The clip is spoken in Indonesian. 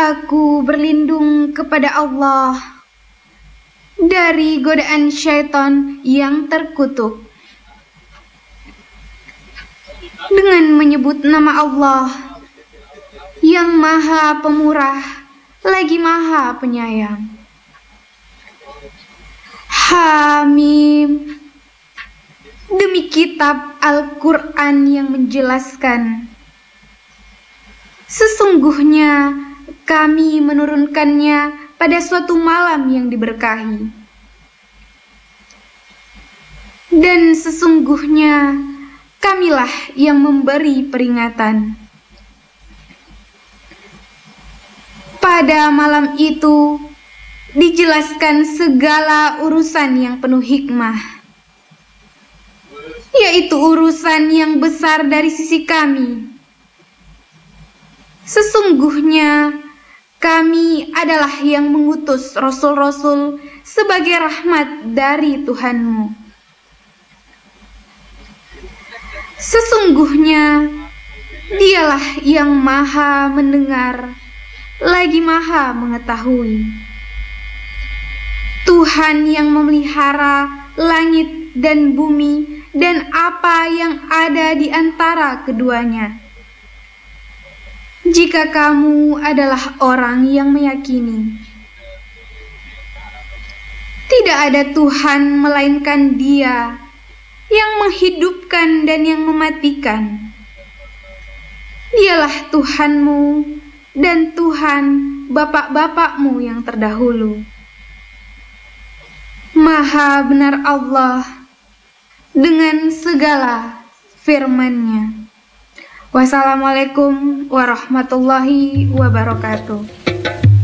Aku berlindung kepada Allah dari godaan syaitan yang terkutuk. Dengan menyebut nama Allah yang Maha Pemurah lagi Maha Penyayang. Hamim. Demi kitab Al-Quran yang menjelaskan, sesungguhnya kami menurunkannya pada suatu malam yang diberkahi. Dan sesungguhnya kamilah yang memberi peringatan. Pada malam itu dijelaskan segala urusan yang penuh hikmah, yaitu urusan yang besar dari sisi kami. Sesungguhnya kami adalah yang mengutus rasul-rasul sebagai rahmat dari Tuhanmu. Sesungguhnya Dialah yang Maha mendengar lagi Maha mengetahui. Tuhan yang memelihara langit dan bumi dan apa yang ada di antara keduanya. Jika kamu adalah orang yang meyakini, tidak ada Tuhan melainkan Dia yang menghidupkan dan yang mematikan. Dialah Tuhanmu dan Tuhan bapak-bapakmu yang terdahulu. Maha benar Allah dengan segala firman-Nya. Wassalamualaikum warahmatullahi wabarakatuh.